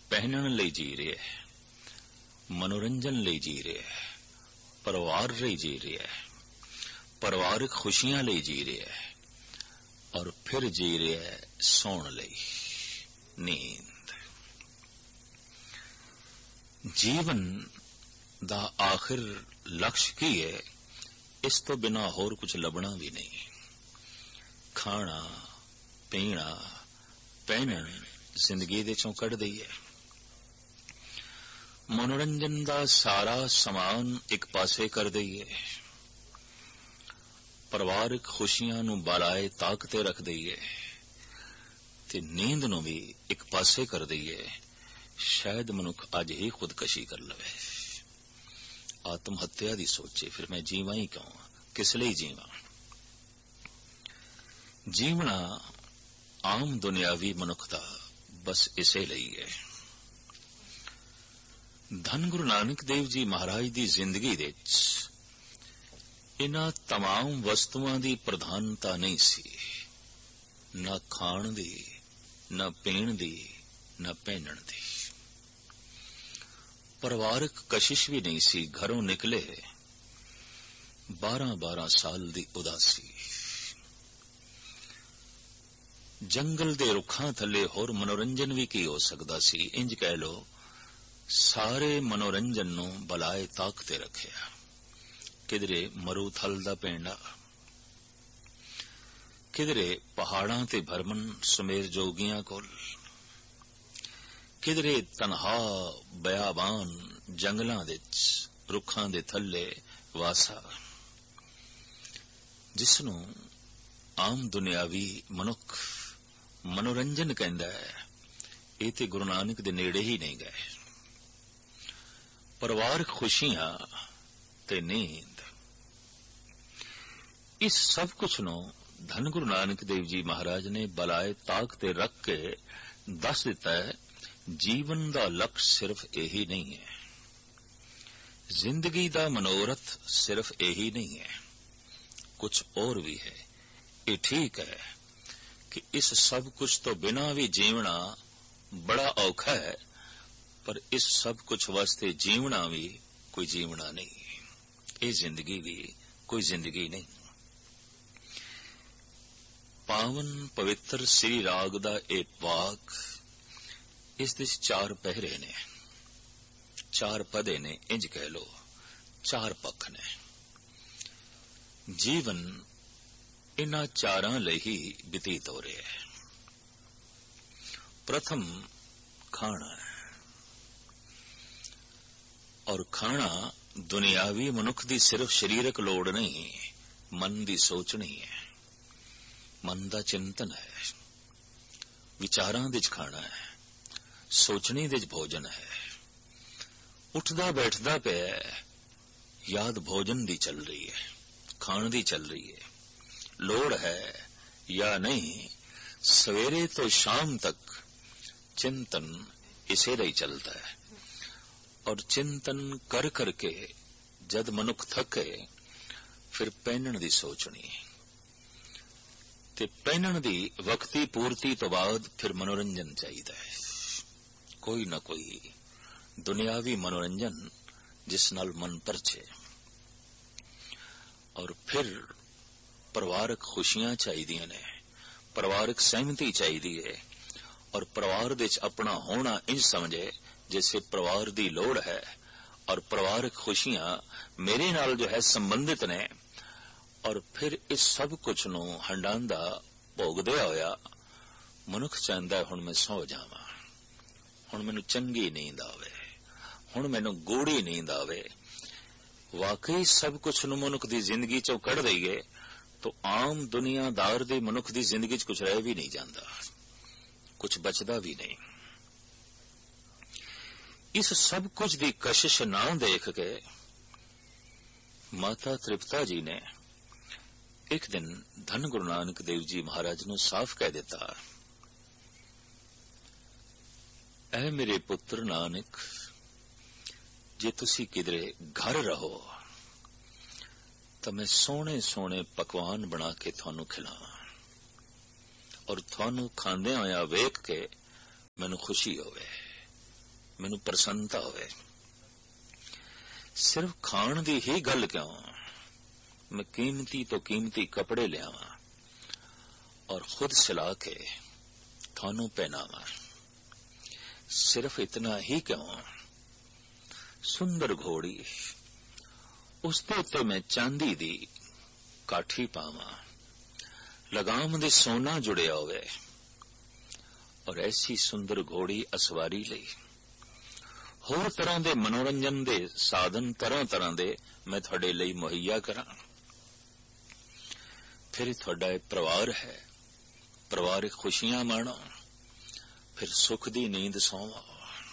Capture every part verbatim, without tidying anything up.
ਪਹਿਨਣ ਲਈ ਜੀ ਰਿਹਾ ਹੈ, ਮਨੋਰੰਜਨ ਲਈ ਜੀ ਰਿਹਾ ਹੈ, ਪਰਿਵਾਰ ਲਈ ਜੀ ਰਿਹਾ ਹੈ, ਪਰਿਵਾਰਕ ਖੁਸ਼ੀਆਂ ਲਈ ਜੀ ਰਿਹਾ ਹੈ, ਔਰ ਫਿਰ ਜੀ ਰਿਹਾ ਹੈ ਸੌਣ ਲਈ, ਨੀਂਦ। ਜੀਵਨ ਦਾ ਆਖਿਰ ਲਕਸ਼ ਕੀ ਹੈ? ਇਸ ਤੋਂ ਬਿਨਾਂ ਹੋਰ ਕੁਝ ਲੱਭਣਾ ਵੀ ਨਹੀਂ। ਖਾਣਾ, ਪੀਣਾ, ਪਹਿਨਣ ਜ਼ਿੰਦਗੀ ਦੇ ਚੋਂ ਕੱਢ ਦਈਏ। ਮਨੋਰੰਜਨ ਦਾ ਸਾਰਾ ਸਮਾਨ ਇੱਕ ਪਾਸੇ ਕਰ ਦਈਏ। ਪਰਿਵਾਰਕ ਖੁਸ਼ੀਆਂ ਨੂੰ ਬਾਲਾਏ ਤਾਕ ਤੇ ਰੱਖ ਦਈਏ ਤੇ ਨੀਂਦ ਨੂੰ ਵੀ ਇੱਕ ਪਾਸੇ ਕਰ ਦਈਏ। ਸ਼ਾਇਦ ਮਨੁੱਖ ਅੱਜ ਹੀ ਖੁਦਕਸ਼ੀ ਕਰ ਲਵੇ, ਆਤਮ ਹੱਤਿਆ ਦੀ ਸੋਚੇ। ਫਿਰ ਮੈਂ ਜੀਵਾਂ ਹੀ ਕਿਉਂ? ਕਿਸ ਲਈ ਜੀਵਾਂ? ਜੀਵਣਾ ਆਮ ਦੁਨਿਆਵੀ ਮਨੁੱਖ ਦਾ ਬਸ ਇਸੇ ਲਈ ਹੈ। ਧੰਨ ਗੁਰੂ ਨਾਨਕ ਦੇਵ ਜੀ ਮਹਾਰਾਜ ਦੀ ਜ਼ਿੰਦਗੀ ਵਿੱਚ ਇਨ੍ਹਾਂ तमाम ਵਸਤੂਆਂ ਦੀ ਪ੍ਰਧਾਨਤਾ ਨਹੀਂ ਸੀ, ਨਾ ਖਾਣ ਦੀ, ਨਾ ਪੀਣ ਦੀ, ਨਾ ਪਹਿਨਣ ਦੀ। ਪਰਿਵਾਰਕ ਕਸ਼ਿਸ਼ ਵੀ ਨਹੀਂ ਸੀ। ਘਰੋਂ ਨਿਕਲੇ ਬਾਰਾਂ ਬਾਰਾਂ ਸਾਲ ਦੀ ਉਦਾਸੀ। ਜੰਗਲ ਦੇ ਰੁੱਖਾਂ ਥੱਲੇ ਹੋਰ ਮਨੋਰੰਜਨ ਵੀ ਕੀ ਹੋ ਸਕਦਾ ਸੀ? ਇੰਜ ਕਹਿ ਲੋ, ਸਾਰੇ ਮਨੋਰੰਜਨ ਨੂੰ ਬਲਾਏ ਤਾਕ ਤੇ ਰੱਖਿਆ। ਕਿਧਰੇ ਮਰੂਥਲ ਦਾ ਪੈਂਡਾ, ਕਿਧਰੇ ਪਹਾੜਾਂ ਤੇ ਭਰਮਨ ਸੁਮੇਰ ਜੋਗੀਆਂ ਕੋਲ, ਕਿਧਰੇ ਤਨਹਾ ਬਿਆਬਾਨ ਜੰਗਲਾਂ ਵਿੱਚ ਰੁੱਖਾਂ ਦੇ ਥੱਲੇ ਵਾਸਾ, ਜਿਸ ਨੂੰ ਆਮ ਦੁਨਿਆਵੀ ਮਨੁੱਖ ਮਨੋਰੰਜਨ ਕਹਿੰਦਾ ਹੈ। ਇਹ ਤੇ ਗੁਰੂ ਨਾਨਕ ਦੇ ਨੇੜੇ ਹੀ ਨਹੀਂ ਗਏ। ਪਰਿਵਾਰਕ ਖੁਸ਼ੀਆਂ ਤੇ ਨੀਂਦ, ਇਸ ਸਭ ਕੁਝ ਨੂੰ ਧੰਨ ਗੁਰੂ ਨਾਨਕ ਦੇਵ ਜੀ ਮਹਾਰਾਜ ਨੇ ਬਲਾਏ ਤਾਕ ਤੇ ਰੱਖ ਕੇ ਦੱਸ ਦਿੱਤਾ ਹੈ। ਜੀਵਨ ਦਾ ਲਕਸ਼ ਸਿਰਫ ਇਹੀ ਨਹੀਂ ਹੈ, ਜ਼ਿੰਦਗੀ ਦਾ ਮਨੋਰਥ ਸਿਰਫ ਇਹੀ ਨਹੀਂ ਹੈ, ਕੁਝ ਹੋਰ ਵੀ ਹੈ। ਇਹ ਠੀਕ ਹੈ ਕਿ ਇਸ ਸਭ ਕੁਝ ਤੋਂ ਬਿਨਾਂ ਵੀ ਜੀਵਣਾ ਬੜਾ ਔਖਾ ਹੈ, ਪਰ ਇਸ ਸਭ ਕੁਝ ਵਾਸਤੇ ਜੀਵਣਾ ਵੀ ਕੋਈ ਜੀਵਣਾ ਨਹੀਂ। ਇਹ ਜ਼ਿੰਦਗੀ ਵੀ ਕੋਈ ਜ਼ਿੰਦਗੀ ਨਹੀਂ। ਪਾਵਨ ਪਵਿੱਤਰ ਸ੍ਰੀ ਰਾਗ ਦਾ ਇਹ ਵਾਕ, ਇਸ ਦੇ ਚਾਰ ਪਹਿਰੇ ਨੇ, ਚਾਰ ਪਦੇ ਨੇ, ਇੰਜ ਕਹਿ ਲੋ ਚਾਰ ਪੱਖ ਨੇ। ਜੀਵਨ ਇਨ੍ਹਾਂ ਚਾਰਾਂ ਲਈ ਹੀ ਬਤੀਤ ਹੋ ਰਿਹਾ ਹੈ। ਪ੍ਰਥਮ ਖਾਣਾ ਹੈ, ਔਰ ਖਾਣਾ ਦੁਨਿਆਵੀ ਮਨੁੱਖ ਦੀ ਸਿਰਫ ਸਰੀਰਕ ਲੋੜ ਨਹੀਂ, ਮਨ ਦੀ ਸੋਚ ਨਹੀਂ ਹੈ, ਮਨ ਦਾ ਚਿੰਤਨ ਹੈ। ਵਿਚਾਰਾਂ ਦੇ 'ਚ ਖਾਣਾ ਹੈ, ਸੋਚਣੀ ਦੇ 'ਚ ਭੋਜਨ ਹੈ। ਉੱਠਦਾ ਬੈਠਦਾ ਪਿਆ, ਯਾਦ ਭੋਜਨ ਦੀ ਚੱਲ ਰਹੀ ਹੈ, ਖਾਣ ਦੀ ਚੱਲ ਰਹੀ ਹੈ। ਲੋੜ ਹੈ ਜਾਂ ਨਹੀਂ, ਸਵੇਰੇ ਤੋਂ ਸ਼ਾਮ ਤੱਕ ਚਿੰਤਨ ਇਸੇ ਲਈ ਚੱਲਦਾ ਹੈ। ਔਰ ਚਿੰਤਨ ਕਰ ਕਰਕੇ ਜਦ ਮਨੁੱਖ ਥੱਕੇ, ਫਿਰ ਪਹਿਨਣ ਦੀ ਸੋਚਣੀ, ਤੇ ਪਹਿਨਣ ਦੀ ਵਕਤੀ ਪੂਰਤੀ ਤੋਂ ਬਾਅਦ ਫਿਰ ਮਨੋਰੰਜਨ ਚਾਹੀਦਾ ਹੈ। ਕੋਈ ਨਾ ਕੋਈ ਦੁਨਿਆਵੀ ਮਨੋਰੰਜਨ ਜਿਸ ਨਾਲ ਮਨ ਪਰਚੇ। ਔਰ ਫਿਰ ਪਰਿਵਾਰਕ ਖੁਸ਼ੀਆਂ ਚਾਹੀਦੀਆਂ ਨੇ, ਪਰਿਵਾਰਕ ਸਹਿਮਤੀ ਚਾਹੀਦੀ ਹੈ। ਔਰ ਪਰਿਵਾਰ ਦੇ 'ਚ ਆਪਣਾ ਹੋਣਾ ਇੰਜ ਸਮਝੇ ਜਿਵੇਂ ਪਰਿਵਾਰ ਦੀ ਲੋੜ ਹੈ, ਔਰ ਪਰਿਵਾਰਕ ਖੁਸ਼ੀਆਂ ਮੇਰੇ ਨਾਲ ਜੋ ਹੈ ਸੰਬੰਧਿਤ ਨੇ। ਔਰ ਫਿਰ ਇਸ ਸਭ ਕੁਝ ਨੂੰ ਹੰਡਾਂਦਾ ਭੋਗਦਿਆ ਹੋਇਆ ਮਨੁੱਖ ਚਾਹੁੰਦਾ, ਹੁਣ ਮੈਂ ਸੌ ਜਾਵਾਂ, ਹੁਣ ਮੈਨੂੰ ਚੰਗੀ ਨੀਂਦ ਆਵੇ, ਹੁਣ ਮੈਨੂੰ ਗੂੜੀ ਨੀਂਦ ਆਵੇ। ਵਾਕਈ ਸਭ ਕੁਝ ਨੂੰ ਮਨੁੱਖ ਦੀ ਜ਼ਿੰਦਗੀ 'ਚੋਂ ਕੱਢ ਦਈਏ ਤਾਂ ਆਮ ਦੁਨੀਆਦਾਰ ਦੇ ਮਨੁੱਖ ਦੀ ਜ਼ਿੰਦਗੀ 'ਚ ਕੁਝ ਰਹਿ ਵੀ ਨਹੀਂ ਜਾਂਦਾ, ਕੁਝ ਬਚਦਾ ਵੀ ਨਹੀਂ। ਇਸ ਸਭ ਕੁਝ ਦੀ ਕਸ਼ਿਸ਼ ਨਾ ਦੇਖ ਕੇ ਮਾਤਾ ਤ੍ਰਿਪਤਾ ਜੀ ਨੇ ਇੱਕ ਦਿਨ ਧੰਨ ਗੁਰੂ ਨਾਨਕ ਦੇਵ ਜੀ ਮਹਾਰਾਜ ਨੂੰ ਸਾਫ਼ ਕਹਿ ਦਿੱਤਾ, ਐ ਮੇਰੇ ਪੁੱਤਰ ਨਾਨਕ, ਜੇ ਤੁਸੀਂ ਕਿਧਰੇ ਘਰ ਰਹੋ ਤਾਂ ਮੈਂ ਸੋਹਣੇ ਸੋਹਣੇ ਪਕਵਾਨ ਬਣਾ ਕੇ ਤੁਹਾਨੂੰ ਖਿਲਾਵਾਂ, ਔਰ ਤੁਹਾਨੂੰ ਖਾਂਦਿਆਂ ਹੋਇਆ ਵੇਖ ਕੇ ਮੈਨੂੰ ਖੁਸ਼ੀ ਹੋਵੇ। मैनू प्रसन्नता होवे। सिर्फ खाण दी ही गल क्यों, मैं कीमती तो कीमती कपड़े लियावां और खुद सिला के थानू पहनावां। सिर्फ इतना ही क्यों, सुंदर घोड़ी उसदे उत्ते मैं चांदी दी काठी पावां, लगाम दे सोना जुड़िया होवे और ऐसी सुंदर घोड़ी असवारी लई होर तरह दे मनोरंजन दे साधन तरह तरह दे मैं तुहाडे लई मुहैया करां। फिर तुहाडा परिवार है, परिवारिक खुशियां माणो, फिर सुख दी नींद सोवो।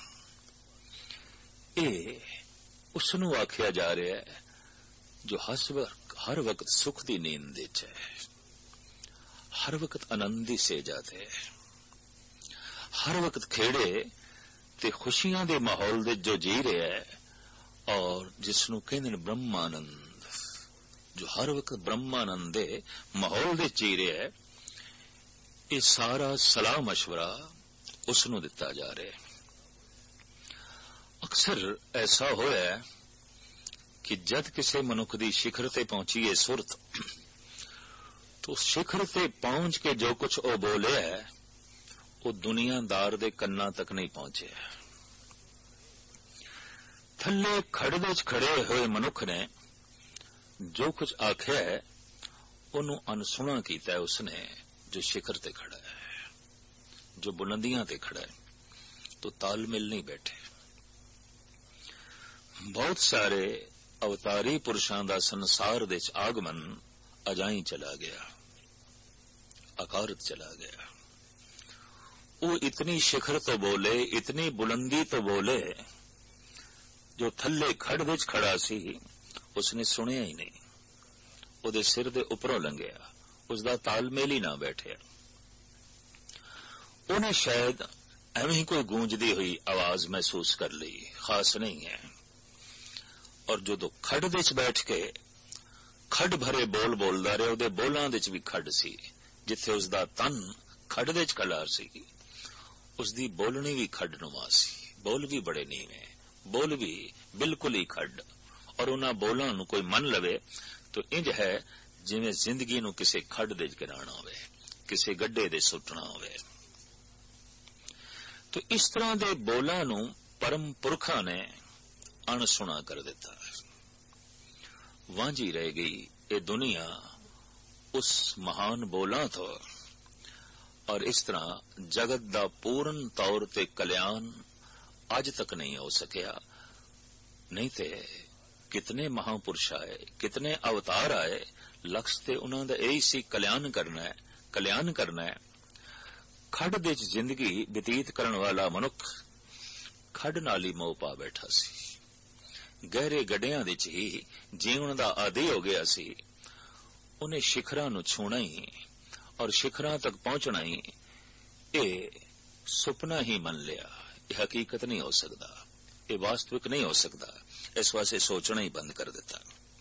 ये उसनू आख्या जा रहा है जो हर वक्त सुख दी नींद विच है, हर वक्त आनंद दी सेहत है, हर वक्त खेड़े ते खुशियां दे माहौल दे जो जी रहा है और जिसनू कहंदे ने ब्रह्मानंद, जो हर वक्त ब्रह्मानंद दे माहौल दे जी रहा है, ये सारा सलाह मशवरा उसनू दिता जा रहा है। अक्सर ऐसा होया है कि जद किसी मनुख दी शिखर ते पहुंची है सुरत, तो शिखर ते पहुंच के जो कुछ वो बोले है वो दुनियादार दे कन्ना तक नहीं पहुंचे। थल्ले खड़दे च खड़े हुए मनुख ने जो कुछ आख्या है उन्होंने अनसुना किया है उसने, जो शिखर ते खड़ा है, जो बुलंदियां ते खड़ा है, तो तालमेल नहीं बैठे। बहुत सारे अवतारी पुरुषां दा संसार दे च आगमन अजाई चला गया, अकारत चला गया। वो इतनी शिखर तो बोले, इतनी बुलंदी तो बोले, जो थल्ले खड़ विच खड़ा सी उसने सुनिया ही नहीं, उहदे सिर दे उपरों लंघिया, उसदा तालमेल ही ना बैठे। उन्हें शायद एवं ही कोई गूंजदी हुई आवाज महसूस कर ली, खास नहीं है। और जो दो खड़ विच बैठ के खड़ भरे बोल बोलदा रहा, उहदे बोलां विच भी खड़ सी, जिथे उसदा तन खड़ विच खड़ा सी, उसदी बोलनी भी खड़ नुमा सी, बोल भी बड़े नीवे, बोल भी बिल्कुल ही खड़। और उन्हां बोलां नूं कोई मन लवे तो इंज है जिवें जिंदगी नूं किसे खड़ दे गिराना होवे, किसे गड्ढे दे सुटना होवे। तो इस तरह दे बोलां नूं परम पुरखां ने अणसुना कर दिता। वांझी रह गई ये दुनिया उस महान बोलां तो, और इस तरह जगत दा पूर्ण तौर ते कल्याण अज तक नहीं हो सकिया। नहीं ते कितने महापुरुष आए, कितने अवतार आए, लक्ष्य ते उन्हां दा यही सी कल्याण करना है, कल्याण करना है। खड़ दे च जिंदगी बतीत करन वाला मनुख खड़ नाल ही मोह पा बैठा सी, गहरे गड्ढियां दे च ही जीवन दा आदी हो गया सी। उन्हें शिखरां नूं छूना ही और शिखरां तक पहुंचना ही ये सुपना ही मन लिया, ये हकीकत नहीं हो सकता, ये वास्तविक नहीं हो सकता। इस वास्ते सोचना ही बंद कर दिता।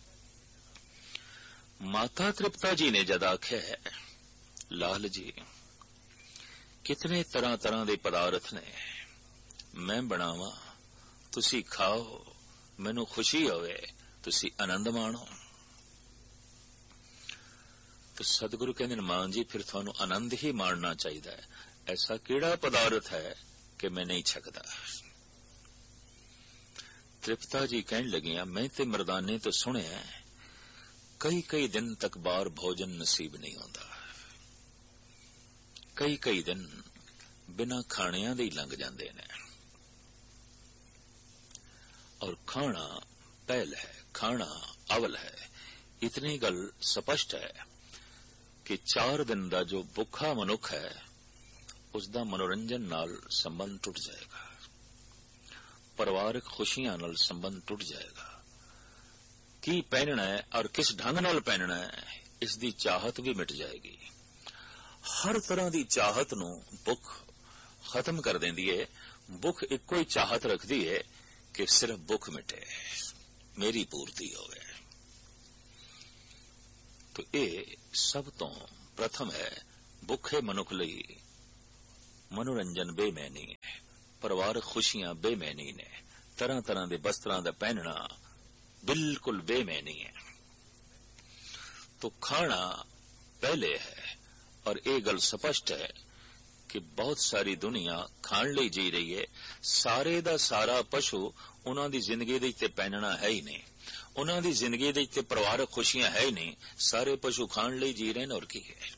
माता तृप्ता जी ने जद आख्या है, लाल जी कितने तरह तरह दे पदार्थ ने, मैं बनावा तुसी खाओ, मैनू खुशी होवे तुसी आनंद माणो। तो सदगुरु कहते मां जी फिर थानू आनंद ही माणना चाहिए, ऐसा केड़ा पदार्थ है कि मैं नहीं छकदा। तृप्ता जी कहने लगियां, मैं ते मर्दाने तो सुने कई कई दिन तक बाहर भोजन नसीब नहीं होता, कई कई दिन बिना खाणियां दे ही लंघ जांदे ने। और खाना पहल है, खाना अवल है। इतनी गल स्पष्ट है कि चार दिन का जो भुखा मनुख है उसका मनोरंजन नाल संबंध टुट जाएगा, परिवारक खुशियां नाल संबंध टुट जाएगा। की पहनना है और किस ढंग नाल पहनना है इसकी चाहत भी मिट जाएगी। हर तरह की चाहत नूं भुख खत्म कर देंदी है। भुख इको ही चाहत रखती है कि सिर्फ भुख मिटे, मेरी पूर्ति होवे। तो ये सब तो प्रथम है, भुखे मनुख लई मनोरंजन बेमैनी है, ਪਰਿਵਾਰਕ ਖੁਸ਼ੀਆਂ ਬੇਮੈਨੀ ਨੇ, ਤਰ੍ਹਾਂ ਤਰ੍ਹਾਂ ਦੇ ਵਸਤਰਾਂ ਦਾ ਪਹਿਨਣਾ ਬਿਲਕੁਲ ਬੇਮੈਨੀ ਹੈ। तो खाना पहले है और ये गल स्पष्ट है कि बहुत सारी दुनिया खाण लई जी रही है। सारे दा सारा पशु उन्हां दी जिंदगी दे ते पहनना है ही नहीं, उन्हां दी जिंदगी दे ते परिवारक खुशियां है ही नहीं। सारे पशु खाण लई जी रहे हैं। और की है,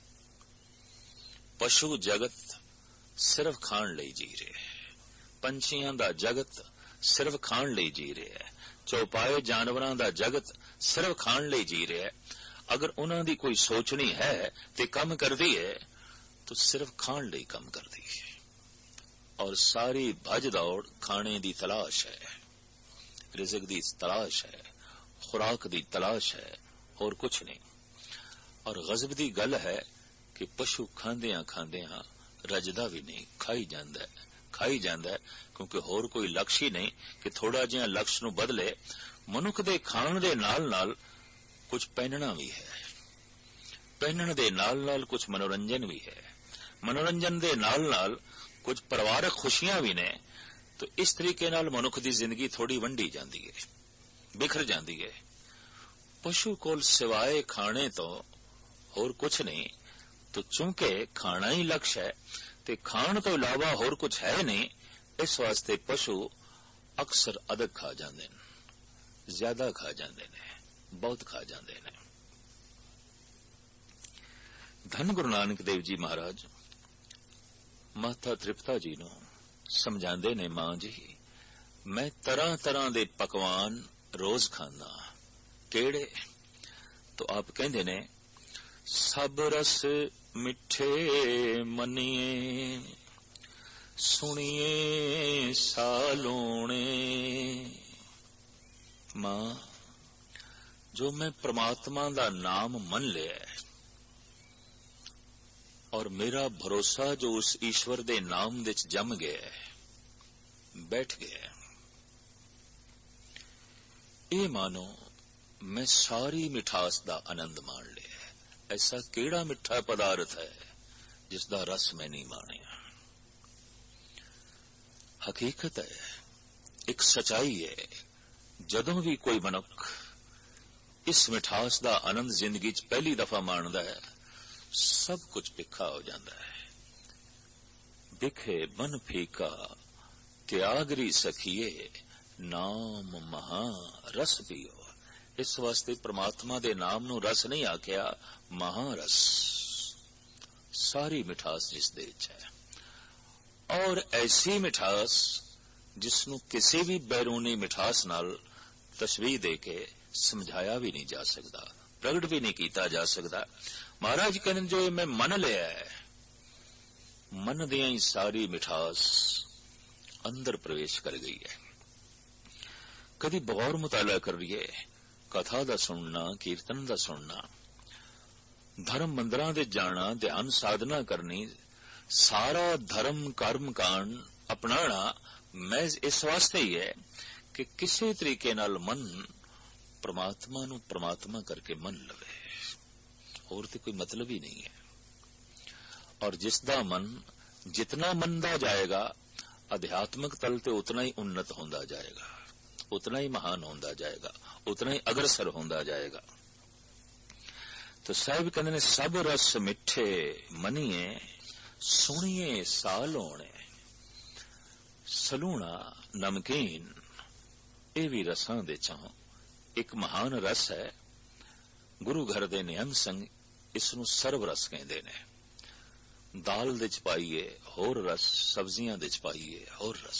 पशु जगत सिर्फ खाण लई जी रहे है। पंछियां दा जगत सिर्फ खाण लई जी रहे है। चौपाए जानवरां दा जगत सिर्फ खाण लई जी रहे है। अगर उन्हां दी कोई सोचनी है ते कम करदी है तो सिर्फ खाण लई कम करदी है। और सारी भज दौड़ खाने दी तलाश है, रिज़्क दी तलाश है, खुराक दी तलाश है, और कुछ नहीं। और गज़ब दी गल है कि पशु खांदियां खांदियां रजदा भी नहीं, खाई जांदा है, खाई जांदा है, क्योंकि होर कोई लक्ष्य ही नहीं कि थोड़ा जिहा लक्ष्य नूं बदले। मनुख दे खाण दे नाल नाल कुछ पहनना भी है, पहनण दे नाल नाल कुछ मनोरंजन भी है, मनोरंजन दे नाल नाल कुछ परिवारक खुशियां भी ने। तो इस तरीके नाल मनुख दी जिंदगी थोड़ी वंडी जांदी है, बिखर जांदी है। पशु कोल सिवाए खाने तो होर कुछ नहीं, तो चूंकि खाना ही लक्ष्य है ते खाण तो इलावा होर कुछ है नहीं, इस वास्ते पशु अक्सर अधिक खा जांदे ने, ज्यादा खा जांदे ने, बहुत खा जाते हैं। धन गुरु नानक देव जी महाराज माता तृप्ता जी नूं समझांदे ने, मां जी मैं तरह तरह दे पकवान रोज खाना, केड़े? तो आप कहंदे ने, सब रस मिठे मनिए, सुनिए सालोणे। मां, जो मैं परमात्मा दा नाम मन लिया है और मेरा भरोसा जो उस ईश्वर दे नाम दे च जम गया है, बैठ गया है, ये मानो मैं सारी मिठास दा आनंद मान लिया है। ऐसा केड़ा मिठा पदार्थ है जिसदा रस मैं नहीं मानिया? हकीकत है, एक सच्चाई है। जदों भी कोई मनुख इस मिठास दा आनंद जिंदगी च पहली दफा माणदा है, सब कुछ फिक्का हो जाता है। बिखे मन फीका त्यागरी सखिए, नाम महा रस पियो। इस वास्ते परमात्मा दे नाम नूं रस नहीं आख्या, महारस। सारी मिठास जिस दे च है, और ऐसी मिठास जिसनूं किसी भी बैरूनी मिठास नाल तशबीह दे के समझाया भी नहीं जा सकता, प्रगट भी नहीं किया जा सकता। महाराज कहने, जो मैं मन लिया है, मन दियां ही सारी मिठास अंदर प्रवेश कर गई है। कभी बगौर मुताला करिए, कथा दा सुनना, कीर्तन दा सुनना, धर्म मंदिरां दे जाना, ध्यान साधना करनी, सारा धर्म कर्म कांड अपनाना महज इस वास्ते ही है कि किसी तरीके नाल मन परमात्मा नूं परमात्मा करके मन लवे, और तो कोई मतलब ही नहीं है। और जिसदा मन जितना मनदा जाएगा, आध्यात्मिक तल ते उतना ही उन्नत होंदा जाएगा, उतना ही महान होंदा जाएगा, उतना ही अग्रसर होंदा जाएगा। तो साहिब कहते ने, सब रस मिठे मनिए, सुनिए सालोणे। सलूणा नमकीन ये भी रसां दे चों एक महान रस है। गुरु घर दे नियम संग इसनूं सर्व रस कहंदे ने। दाल दे च पाइए होर रस, सब्जियां दे च पाइए होर रस।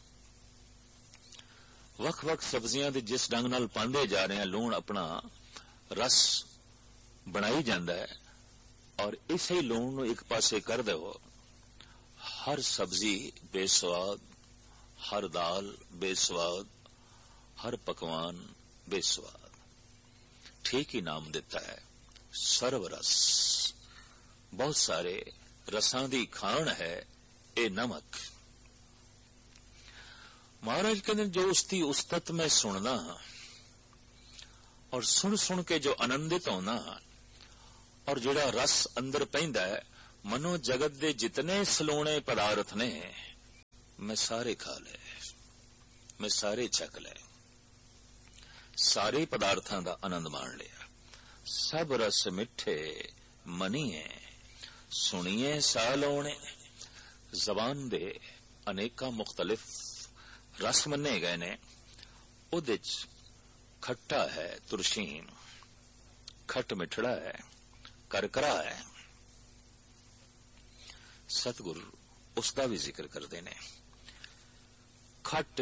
वख वख सब्जियां दे जिस ढंग नाल पांदे जा रहे हैं, लूण अपना रस बनाई जांदा है, और इसे लूण नूं एक पासे कर दो, हर सब्जी बेस्वाद, हर दाल बेस्वाद, हर पकवान बेस्वाद। ठीक ही नाम देता है, सर्व रस। बहुत सारे रसां दी खाण है ए नमक। महाराज कहते, जो उसकी उस्तत में सुनना और सुन सुन के जो आनंदित होना, और जिहड़ा रस अंदर पैंदा है, मनो जगत दे जितने सलोणे पदार्थ ने मैं सारे खा ले, मैं सारे छक ले, सारे पदार्थां दा आनंद माण लिया। सब रस मिठे मनीए, सुनिए सा लौणे। जबान दे अनेका मुख्तलिफ रस मन्ने गए ने। उहदे च खट्टा है, तुरशीन, खट मिठड़ा है, करकरा है। सतगुरु उसका भी जिक्र करते ने। खट